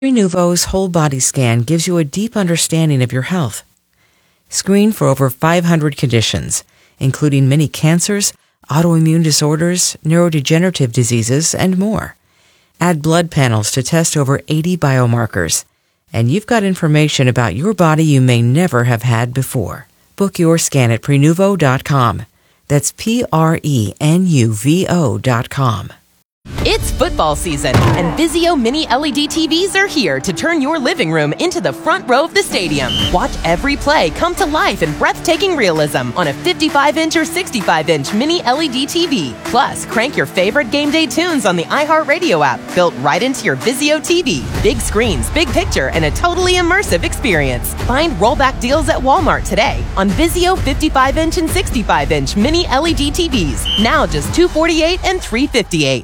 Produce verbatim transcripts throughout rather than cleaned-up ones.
Reneuvo's whole body scan gives you a deep understanding of your health. Screen for over five hundred conditions, including many cancers, autoimmune disorders, neurodegenerative diseases, and more. Add blood panels to test over eighty biomarkers, and you've got information about your body you may never have had before. Book your scan at Prenuvo dot com. That's P R E N U V O dot com. It's football season, and Vizio Mini L E D T Vs are here to turn your living room into the front row of the stadium. Watch every play come to life in breathtaking realism on a fifty-five inch or sixty-five inch Mini L E D T V. Plus, crank your favorite game day tunes on the iHeartRadio app, built right into your Vizio T V. Big screens, big picture, and a totally immersive experience. Find rollback deals at Walmart today on Vizio fifty-five inch and sixty-five inch Mini L E D T Vs. Now just two hundred forty-eight dollars and three hundred fifty-eight dollars.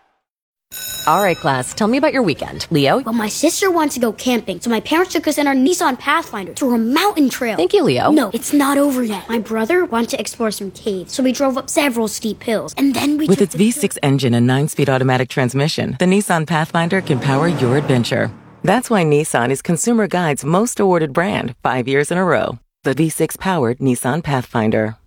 All right, class, tell me about your weekend. Leo? Well, my sister wanted to go camping, so my parents took us in our Nissan Pathfinder through a mountain trail. Thank you, Leo. No, it's not over yet. My brother wanted to explore some caves, so we drove up several steep hills, and then we With took its the V six engine and nine-speed automatic transmission, the Nissan Pathfinder can power your adventure. That's why Nissan is Consumer Guide's most awarded brand, five years in a row. The V six-powered Nissan Pathfinder.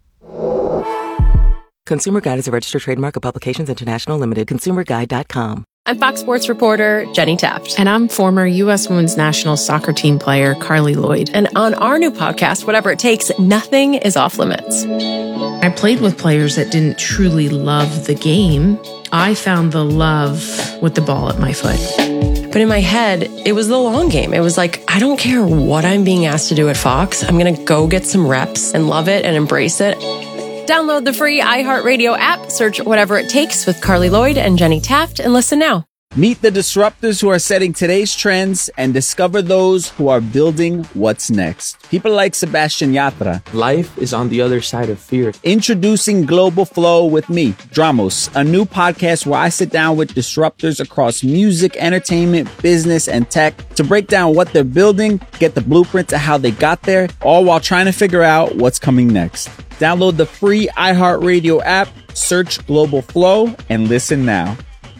Consumer Guide is a registered trademark of Publications International Limited. consumer guide dot com. I'm Fox Sports reporter Jenny Taft. And I'm former U S Women's National Soccer Team player Carly Lloyd. And on our new podcast, Whatever It Takes, nothing is off limits. I played with players that didn't truly love the game. I found the love with the ball at my foot. But in my head, it was the long game. It was like, I don't care what I'm being asked to do at Fox. I'm going to go get some reps and love it and embrace it. Download the free iHeartRadio app, search Whatever It Takes with Carly Lloyd and Jenny Taft, and listen now. Meet the disruptors who are setting today's trends and discover those who are building what's next. People like Sebastian Yatra. Life is on the other side of fear. Introducing Global Flow with me, Dramos, a new podcast where I sit down with disruptors across music, entertainment, business, and tech to break down what they're building, get the blueprint to how they got there, all while trying to figure out what's coming next. Download the free iHeartRadio app, search Global Flow, and listen now.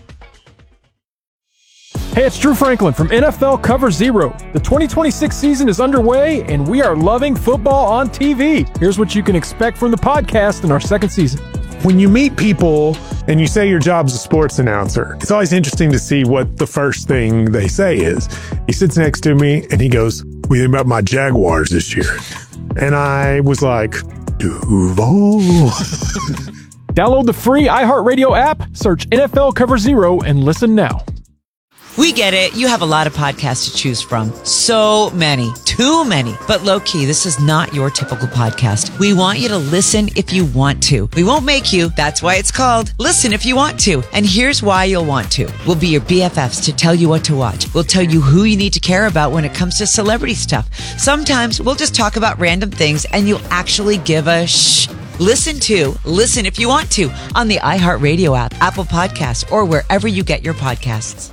Hey, it's Drew Franklin from N F L Cover Zero. The twenty twenty-six season is underway, and we are loving football on T V. Here's what you can expect from the podcast in our second season. When you meet people and you say your job's a sports announcer, it's always interesting to see what the first thing they say is. He sits next to me, and he goes, "What do you think about my Jaguars this year?" And I was like, Duval. Download the free iHeartRadio app, search N F L Cover Zero, and listen now. We get it. You have a lot of podcasts to choose from. So many. Too many. But low-key, this is not your typical podcast. We want you to listen if you want to. We won't make you. That's why it's called Listen If You Want To. And here's why you'll want to. We'll be your B F Fs to tell you what to watch. We'll tell you who you need to care about when it comes to celebrity stuff. Sometimes we'll just talk about random things and you'll actually give a shh. Listen to Listen If You Want To on the iHeartRadio app, Apple Podcasts, or wherever you get your podcasts.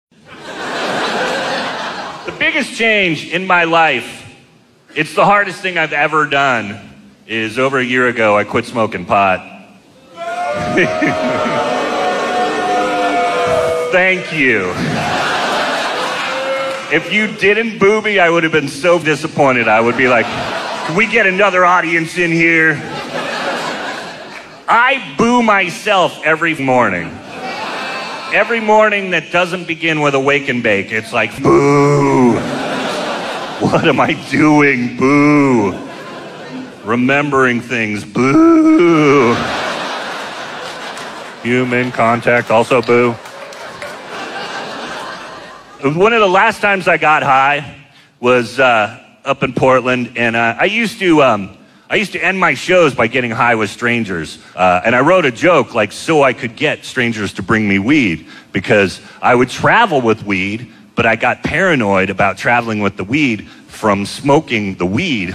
The biggest change in my life, it's the hardest thing I've ever done, is over a year ago I quit smoking pot. Thank you. If you didn't boo me, I would have been so disappointed. I would be like, can we get another audience in here? I boo myself every morning. Every morning that doesn't begin with a wake and bake, it's like, boo. What am I doing? Boo. Remembering things, boo. Human contact, also boo. One of the last times I got high was uh, up in Portland, and uh, I used to... Um, I used to end my shows by getting high with strangers. Uh, and I wrote a joke, like, so I could get strangers to bring me weed, because I would travel with weed, but I got paranoid about traveling with the weed from smoking the weed.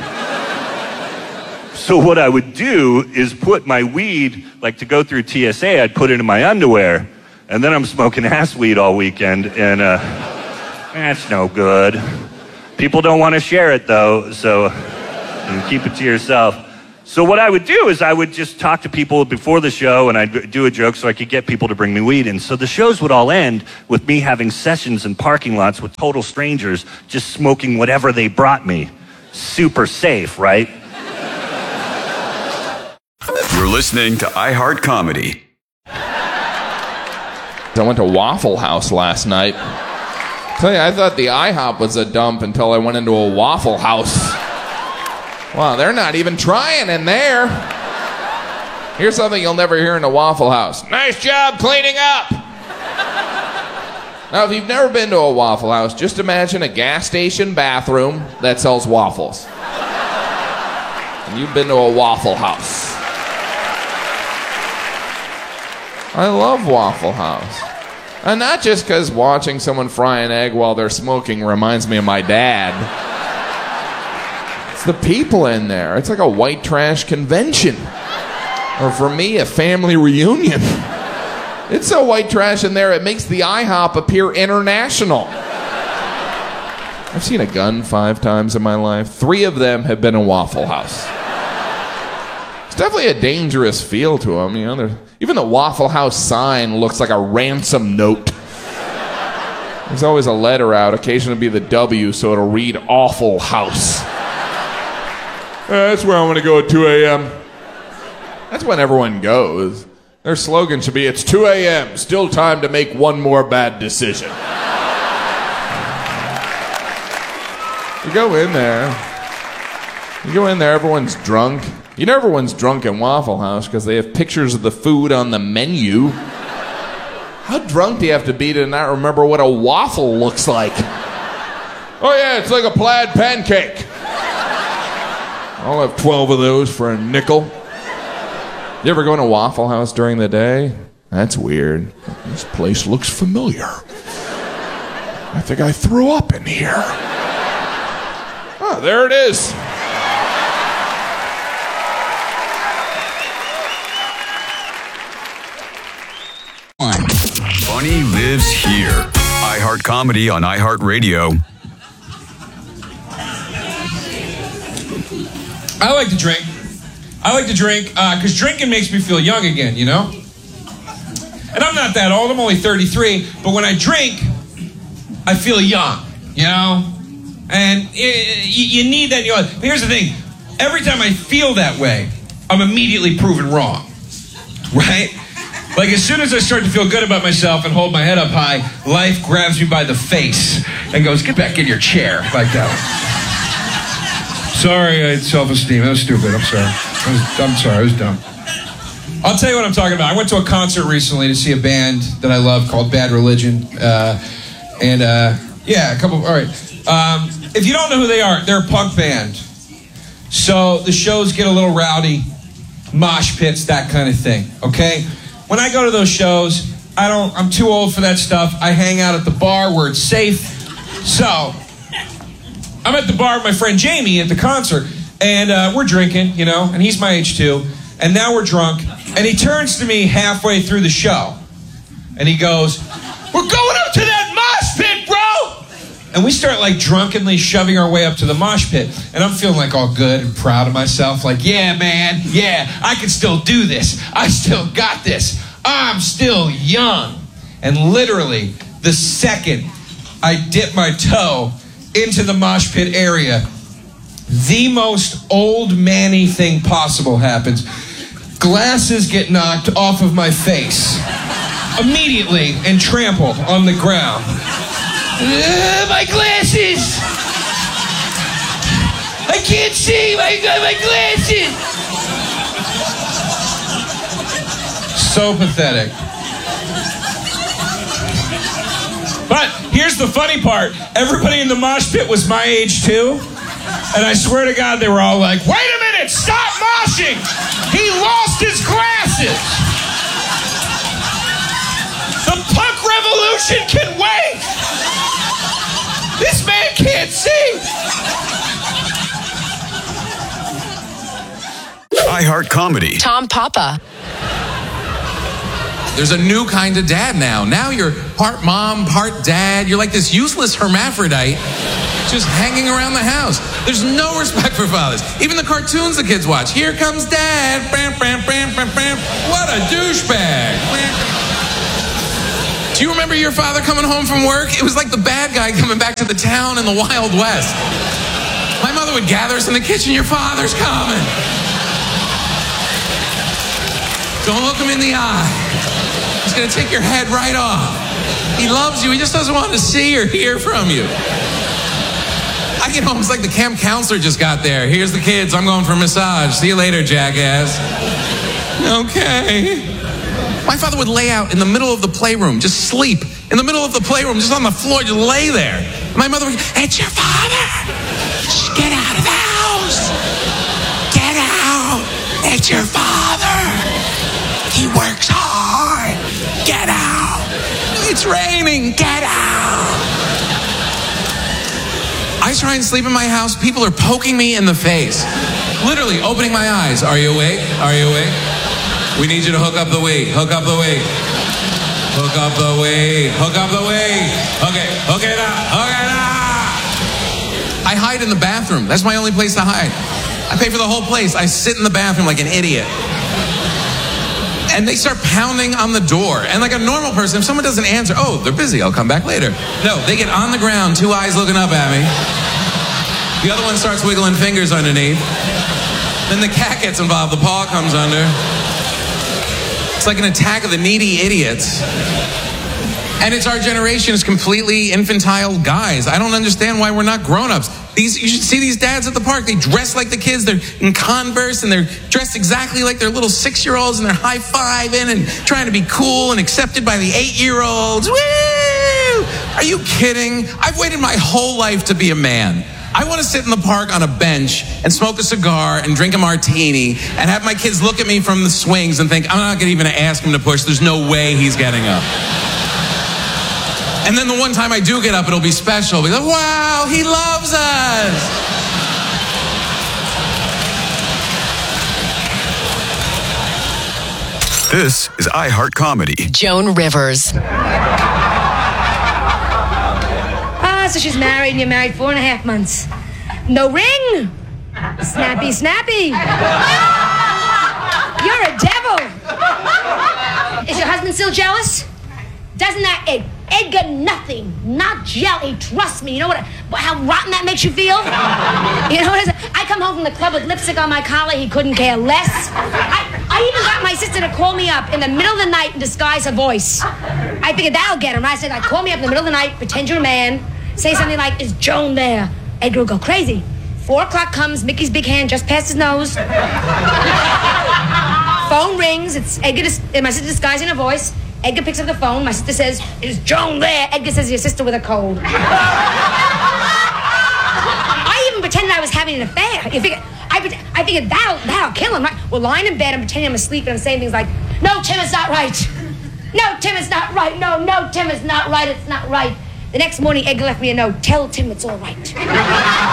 So what I would do is put my weed, like to go through T S A, I'd put it in my underwear, and then I'm smoking ass weed all weekend, and uh, that's no good. People don't want to share it, though, so... and keep it to yourself. So what I would do is I would just talk to people before the show, and I'd do a joke so I could get people to bring me weed. And so the shows would all end with me having sessions in parking lots with total strangers, just smoking whatever they brought me. Super safe, right? You're listening to iHeart Comedy. I went to Waffle House last night. Tell you, I thought the IHOP was a dump until I went into a Waffle House. Wow, they're not even trying in there. Here's something you'll never hear in a Waffle House. Nice job cleaning up. Now, if you've never been to a Waffle House, just imagine a gas station bathroom that sells waffles. And you've been to a Waffle House. I love Waffle House. And not just because watching someone fry an egg while they're smoking reminds me of my dad. It's the people in there. It's like a white trash convention. Or for me, a family reunion. It's so white trash in there, it makes the IHOP appear international. I've seen a gun five times in my life. Three of them have been a Waffle House. It's definitely a dangerous feel to them. You know, even the Waffle House sign looks like a ransom note. There's always a letter out, occasionally be the W, so it'll read Awful House. Uh, that's where I want to go at two a.m. That's when everyone goes. Their slogan should be, it's two a.m., still time to make one more bad decision. You go in there. You go in there, everyone's drunk. You know everyone's drunk in Waffle House because they have pictures of the food on the menu. How drunk do you have to be to not remember what a waffle looks like? Oh yeah, it's like a plaid pancake. I'll have twelve of those for a nickel. You ever go in a Waffle House during the day? That's weird. This place looks familiar. I think I threw up in here. Oh, there it is. Funny lives here. iHeart Comedy on iHeartRadio. I like to drink. I like to drink because uh, drinking makes me feel young again, you know? And I'm not that old. I'm only thirty-three. But when I drink, I feel young, you know? And it, you need that in your life. But here's the thing. Every time I feel that way, I'm immediately proven wrong, right? Like, as soon as I start to feel good about myself and hold my head up high, life grabs me by the face and goes, get back in your chair, like that. Sorry, I had self-esteem. That was stupid. I'm sorry. I was, I'm sorry. I was dumb. I'll tell you what I'm talking about. I went to a concert recently to see a band that I love called Bad Religion. Uh, and, uh, yeah, a couple... All right. Um, if you don't know who they are, they're a punk band. So the shows get a little rowdy. Mosh pits, that kind of thing. Okay? When I go to those shows, I don't... I'm too old for that stuff. I hang out at the bar where it's safe. So... I'm at the bar with my friend Jamie at the concert, and uh, we're drinking, you know, and he's my age too, and now we're drunk, and he turns to me halfway through the show, and he goes, we're going up to that mosh pit, bro! And we start, like, drunkenly shoving our way up to the mosh pit, and I'm feeling, like, all good and proud of myself, like, yeah, man, yeah, I can still do this. I still got this. I'm still young. And literally, the second I dip my toe into the mosh pit area, the most old manny thing possible happens. Glasses get knocked off of my face immediately and trampled on the ground. Uh, my glasses! I can't see! My, my glasses! So pathetic. But here's the funny part. Everybody in the mosh pit was my age too. And I swear to God, they were all like, wait a minute, stop moshing! He lost his glasses! The punk revolution can wait! This man can't see! iHeart Comedy. Tom Papa. There's a new kind of dad now. Now you're part mom, part dad. You're like this useless hermaphrodite Just hanging around the house. There's no respect for fathers. Even the cartoons the kids watch. Here comes Dad. Bam, bam, bam, bam, bam. What a douchebag. Do you remember your father coming home from work? It was like the bad guy coming back to the town in the Wild West. My mother would gather us in the kitchen. Your father's coming. Don't look him in the eye. He's going to take your head right off. He loves you. He just doesn't want to see or hear from you. I get home, it's like the camp counselor just got there. Here's the kids, I'm going for a massage. See you later, jackass. Okay. My father would lay out in the middle of the playroom, just sleep. In the middle of the playroom, just on the floor, just lay there. My mother would, it's your father. Shh, get out of the house. Get out. It's your father. He works hard. Get out. It's raining. Get out. I try and sleep in my house. People are poking me in the face. Literally opening my eyes. Are you awake? Are you awake? We need you to hook up the weight. Hook up the weight. Hook up the weight. Hook up the weight. Okay. Hook it up. Hook it up. I hide in the bathroom. That's my only place to hide. I pay for the whole place. I sit in the bathroom like an idiot. And they start pounding on the door. And like a normal person, if someone doesn't answer, oh, they're busy, I'll come back later. No, they get on the ground, two eyes looking up at me. The other one starts wiggling fingers underneath. Then the cat gets involved, the paw comes under. It's like an attack of the needy idiots. And it's our generation is completely infantile guys. I don't understand why we're not grown-ups. These, you should see these dads at the park. They dress like the kids. They're in Converse, and they're dressed exactly like their little six-year-olds, and they're high-fiving and trying to be cool and accepted by the eight-year-olds. Woo! Are you kidding? I've waited my whole life to be a man. I want to sit in the park on a bench and smoke a cigar and drink a martini and have my kids look at me from the swings and think, I'm not going to even ask him to push. There's no way he's getting up. And then the one time I do get up, it'll be special. I'll be like, wow, he loves us. This is iHeart Comedy. Joan Rivers. Ah, so she's married and you're married four and a half months. No ring. Snappy, snappy. You're a devil. Is your husband still jealous? Doesn't that Ed, Edgar nothing, not jelly, trust me. You know what? How rotten that makes you feel? You know what? I come home from the club with lipstick on my collar. He couldn't care less. I, I even got my sister to call me up in the middle of the night and disguise her voice. I figured that'll get him. I said, like, call me up in the middle of the night, pretend you're a man, say something like, is Joan there? Edgar will go crazy. Four o'clock comes, Mickey's big hand just past his nose. Phone rings. It's Edgar, my sister disguising her voice. Edgar picks up the phone. My sister says, is Joan there? Edgar says, your sister with a cold. I even pretended I was having an affair. You figure, I, I figured that'll, that'll kill him, right? We're lying in bed, I'm pretending I'm asleep, and I'm saying things like, no, Tim, it's not right. No, Tim, it's not right. No, no, Tim, it's not right. It's not right. The next morning, Edgar left me a note. Tell Tim it's all right. You know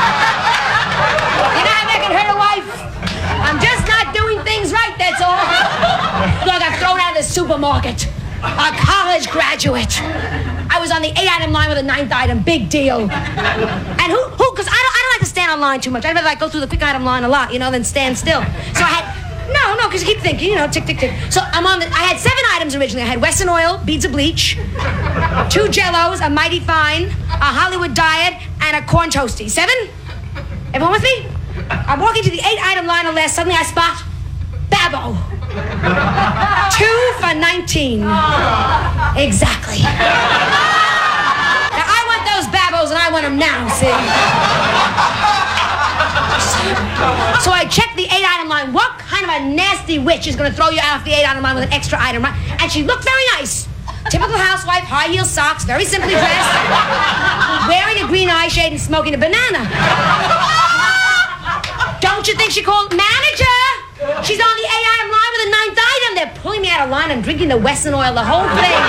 how that can hurt a wife? I'm just not doing things right, that's all. Look, I got thrown out of the supermarket. A college graduate. I was on the eight-item line with a ninth item. Big deal. And who, who, because I don't, I don't like to stand on line too much. I'd rather like go through the quick item line a lot, you know, than stand still. So I had, no, no, because you keep thinking, you know, tick, tick, tick. So I'm on the, I had seven items originally. I had Western oil, beads of bleach, two Jellos, a Mighty Fine, a Hollywood Diet, and a corn toasty. Seven? Everyone with me? I'm walking to the eight-item line or less. Suddenly I spot Babbo. Two for nineteen. Exactly. Now, I want those Babbos and I want them now, see? So I checked the eight-item line. What kind of a nasty witch is going to throw you out of the eight-item line with an extra item, right? And she looked very nice. Typical housewife, high-heel socks, very simply dressed, wearing a green eye shade and smoking a banana. Don't you think she called manager? She's on the eight-item line with the ninth item. They're pulling me out of line. I'm drinking the Western oil, the whole thing.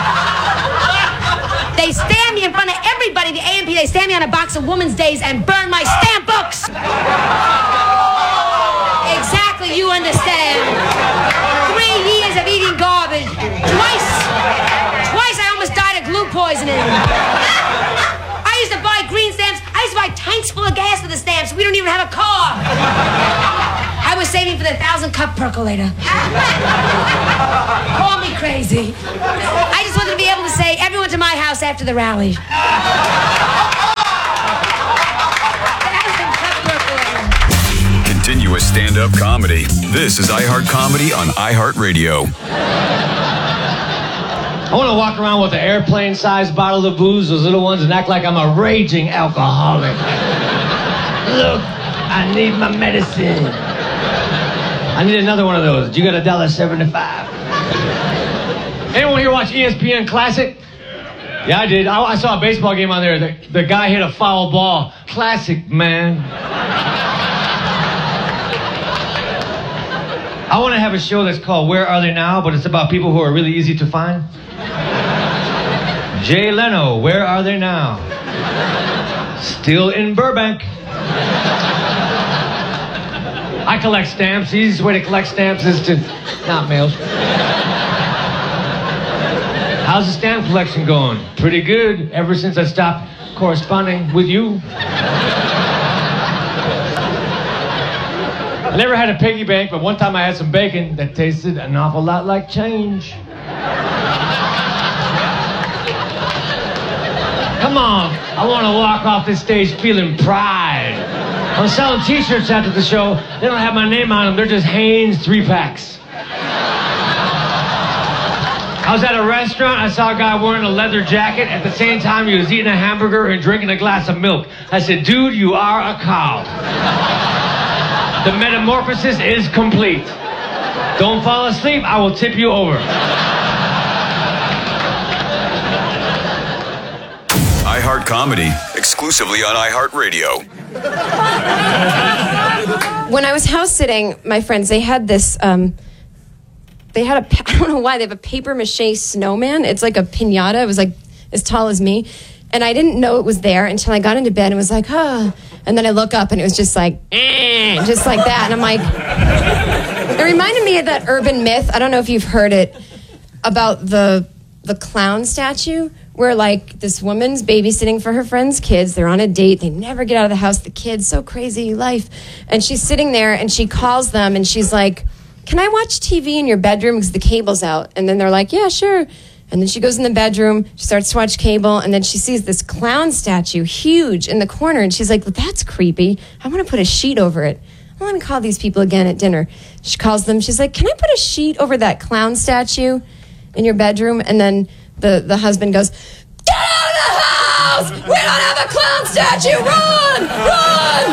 They stand me in front of everybody, the A M P. They stand me on a box of Woman's Days and burn my stamp books. Exactly, you understand. Three years of eating garbage. Twice, twice I almost died of glue poisoning. I used to buy green stamps. I used to buy a thousand cup percolator. Call me crazy. I just wanted to be able to say, everyone to my house after the rally. Continuous stand-up comedy. This is iHeart Comedy on iHeartRadio. I want to walk around with an airplane-sized bottle of booze, those little ones, and act like I'm a raging alcoholic. Look, I need my medicine. I need another one of those. You got a dollar seventy-five. Anyone here watch E S P N Classic? Yeah, I did. I, I saw a baseball game on there. The, the guy hit a foul ball. Classic, man. I want to have a show that's called Where Are They Now? But it's about people who are really easy to find. Jay Leno, where are they now? Still in Burbank. I collect stamps. The easiest way to collect stamps is to not mail. How's the stamp collection going? Pretty good, ever since I stopped corresponding with you. I never had a piggy bank, but one time I had some bacon that tasted an awful lot like change. Come on, I want to walk off this stage feeling pride. I'm selling t-shirts after the show. They don't have my name on them. They're just Hanes three-packs. I was at a restaurant. I saw a guy wearing a leather jacket. At the same time, he was eating a hamburger and drinking a glass of milk. I said, dude, you are a cow. The metamorphosis is complete. Don't fall asleep. I will tip you over. iHeart Comedy, exclusively on iHeartRadio. When I was house sitting, my friends, they had this, um, they had a, I don't know why, they have a paper mache snowman. It's like a piñata. It was like as tall as me. And I didn't know it was there until I got into bed and was like, huh. And then I look up and it was just like, eh, just like that. And I'm like, it reminded me of that urban myth. I don't know if you've heard it about the the clown statue where like this woman's babysitting for her friend's kids. They're on a date. They never get out of the house. The kids, so crazy life. And she's sitting there and she calls them and she's like, can I watch T V in your bedroom because the cable's out? And then they're like, yeah, sure. And then she goes in the bedroom, she starts to watch cable, and then she sees this clown statue, huge, in the corner, and she's like, well, that's creepy. I want to put a sheet over it. Well, let me call these people again at dinner. She calls them, she's like, can I put a sheet over that clown statue in your bedroom? And then the, the husband goes, get out of the house! We don't have a clown statue! Run! Run!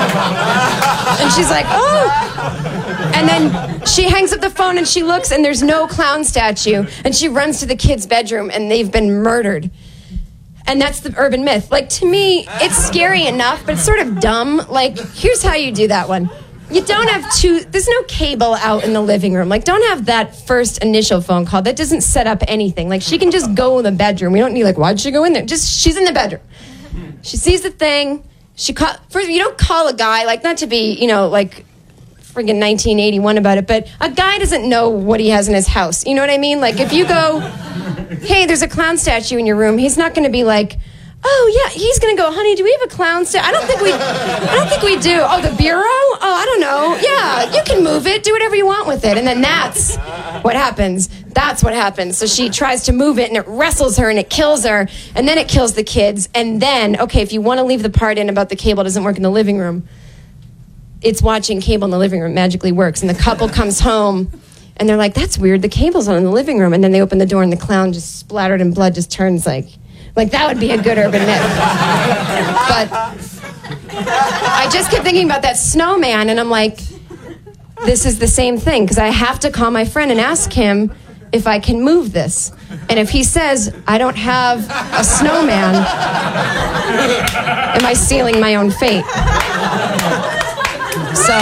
And she's like, oh. And then she hangs up the phone and she looks and there's no clown statue. And she runs to the kid's bedroom and they've been murdered. And that's the urban myth. Like, to me, it's scary enough, but it's sort of dumb. Like, here's how you do that one. You don't have two, there's no cable out in the living room. Like, don't have that first initial phone call. That doesn't set up anything. Like, she can just go in the bedroom. We don't need, like, why'd she go in there? Just, she's in the bedroom. She sees the thing. She call, first, you don't call a guy, like, not to be, you know, like, friggin' nineteen eighty-one about it, but a guy doesn't know what he has in his house. You know what I mean? Like, if you go, hey, there's a clown statue in your room, he's not going to be like, oh, yeah, he's going to go, honey, do we have a clown statue? I don't think we, I don't think we do. Oh, the bureau? Oh, I don't know. Yeah, you can move it. Do whatever you want with it. And then that's what happens. That's what happens. So she tries to move it, and it wrestles her, and it kills her, and then it kills the kids. And then, okay, if you want to leave the part in about the cable doesn't work in the living room, it's watching cable in the living room magically works. And the couple comes home, and they're like, that's weird. The cable's on in the living room. And then they open the door, and the clown just splattered and blood just turns like... Like, that would be a good urban myth. But I just kept thinking about that snowman, and I'm like, this is the same thing, because I have to call my friend and ask him if I can move this. And if he says, I don't have a snowman, am I sealing my own fate? So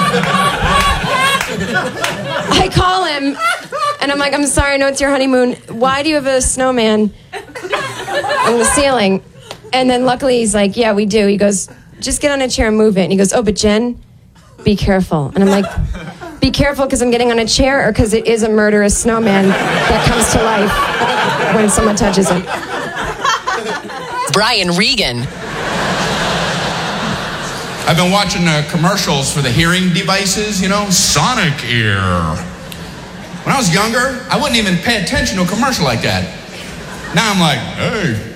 I call him, and I'm like, I'm sorry, I know it's your honeymoon. Why do you have a snowman on the ceiling? And then luckily he's like, yeah, we do. He goes, just get on a chair and move it. And he goes, oh, but Jen, be careful. And I'm like, be careful because I'm getting on a chair or because it is a murderous snowman that comes to life when someone touches it. Brian Regan. I've been watching uh, commercials for the hearing devices, you know, Sonic Ear. When I was younger, I wouldn't even pay attention to a commercial like that. Now I'm like, hey,